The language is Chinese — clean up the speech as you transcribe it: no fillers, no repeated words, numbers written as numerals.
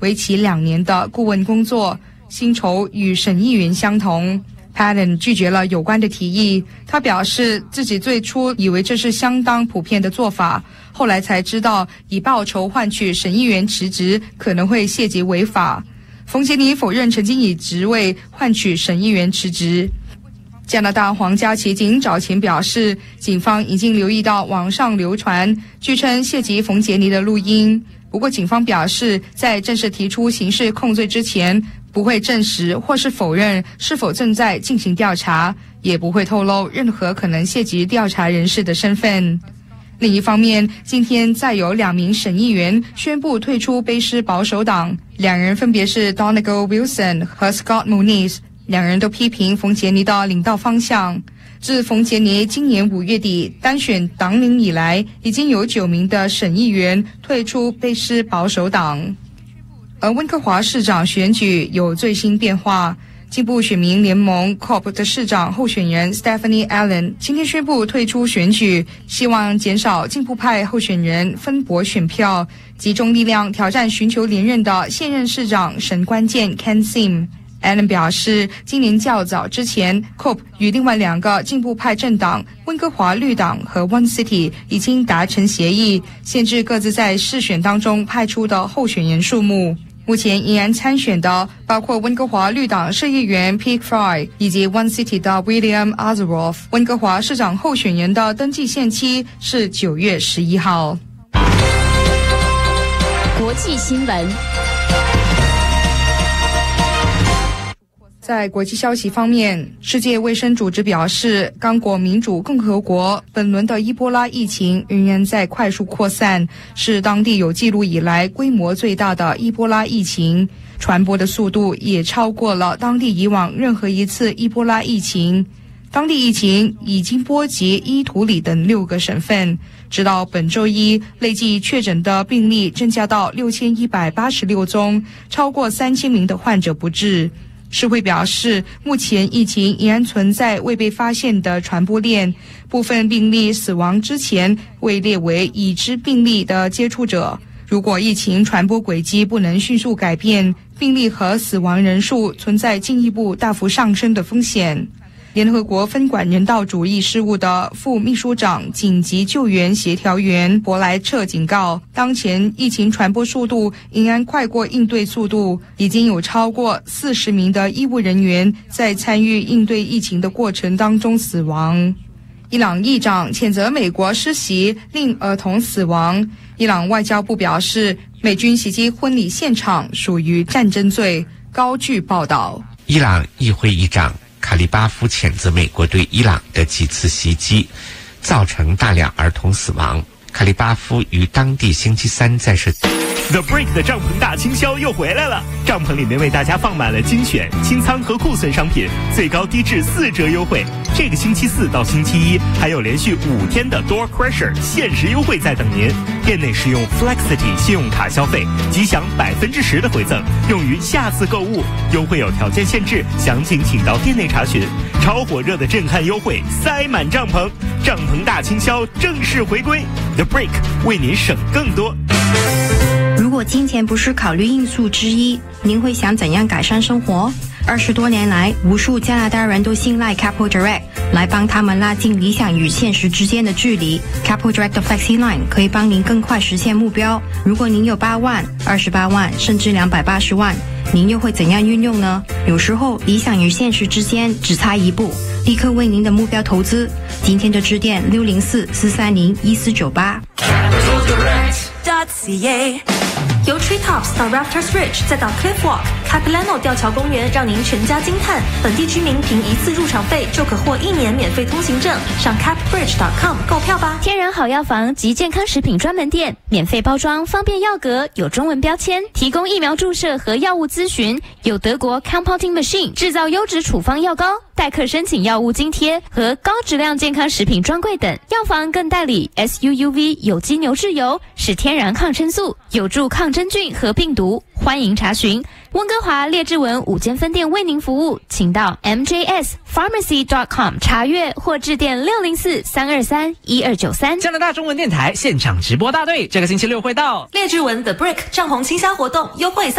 为期2年的顾问工作，薪酬与省议员相同。Palin 拒绝了有关的提议，他表示自己最初以为这是相当普遍的做法，后来才知道以报酬换取省议员辞职可能会涉及违法。冯杰尼否认曾经以职位换取省议员辞职。加拿大皇家骑警早前表示，警方已经留意到网上流传据称涉及冯杰尼的录音，不过警方表示在正式提出刑事控罪之前，不会证实或是否认是否正在进行调查，也不会透露任何可能涉及调查人士的身份。另一方面，今天再有2名省议员宣布退出卑诗保守党，2人分别是 Donegal Wilson 和 Scott Muniz，2人都批评冯杰尼的领导方向。自冯杰尼今年5月底当选党领以来，已经有9名的省议员退出卑诗保守党。而温哥华市长选举有最新变化，进步选民联盟 COP 的市长候选人 Stephanie Allen 今天宣布退出选举，希望减少进步派候选人分薄选票，集中力量挑战寻求连任的现任市长沈关键 Ken Sim。Allen 表示，今年较早之前 COP 与另外2个进步派政党温哥华绿党和 One City 已经达成协议，限制各自在市选当中派出的候选人数目。目前依然参选的包括温哥华绿党市议员 Pete Fry 以及 One City 的 William Azaroff。温哥华市长候选人的登记限期是9月11号。 国际新闻。 在国际消息方面，世界卫生组织表示，刚果民主共和国本轮的伊波拉疫情仍然在快速扩散，是当地有记录以来规模最大的伊波拉疫情，传播的速度也超过了当地以往任何一次伊波拉疫情。当地疫情已经波及伊图里等6个省份，直到本周一，累计确诊的病例增加到6186宗，超过3000名的患者不治。世卫表示，目前疫情依然存在未被发现的传播链，部分病例死亡之前未列为已知病例的接触者。如果疫情传播轨迹不能迅速改变，病例和死亡人数存在进一步大幅上升的风险。联合国分管人道主义事务的副秘书长紧急救援协调员伯莱彻警告，当前疫情传播速度仍然快过应对速度，已经有超过40名的医务人员在参与应对疫情的过程当中死亡。伊朗议长谴责美国施袭令儿童死亡。伊朗外交部表示，美军袭击婚礼现场属于战争罪，高句报道。 伊朗议会议长卡利巴夫谴责美国对伊朗的几次袭击，造成大量儿童死亡。卡利巴夫于当地星期3在社 The Break 的帐篷大清销又回来了，帐篷里面为大家放满了精选、清仓和库存商品，最高低至4折优惠。这个星期4到星期1还有连续5天的 Door Crusher 限时优惠在等您。店内使用 Flexity 信用卡消费，即享10%的回赠，用于下次购物。优惠有条件限制，详情请到店内查询。超火热的震撼优惠，塞满帐篷，帐篷大清销正式回归。The Break 为您省更多。 如果金钱不是考虑因素之一，您会想怎样改善生活？20多年来，无数加拿大人都信赖 Capital Direct 来帮他们拉近理想与现实之间的距离。Capital Direct 的 Flexi Line 可以帮您更快实现目标。如果您有8万、28万，甚至280万，您又会怎样运用呢？有时候，理想与现实之间只差一步。立刻为您的目标投资。今天就致电604-430-1498。 由 Treetops 到 Rafters Ridge， 再到 Cliff Walk、Capilano 吊桥公园，让您全家惊叹。本地居民凭一次入场费就可获1年免费通行证。上 capbridge.com 购票吧。 天然好药房及健康食品专门店，免费包装，方便药格，有中文标签，提供疫苗注射和药物咨询，有德国 Compounding Machine 制造优质处方药膏，代客申请药物津贴和高质量健康食品专柜等。药房更代理 SUUV 有机牛至油，是天然抗生素，有助抗真菌和病毒。欢迎查询温哥华列治文5间分店为您服务，请到 MJSPharmacy.com 查阅或致电604-323-1293。 加拿大中文电台现场直播大队这个星期6会到列治文 The Brick 帐篷清销活动优惠